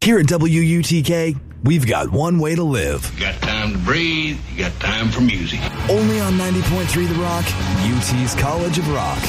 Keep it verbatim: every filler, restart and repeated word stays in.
Here at W U T K, we've got one way to live. You got time to breathe, you got time for music. Only on ninety point three The Rock, U T's College of Rock.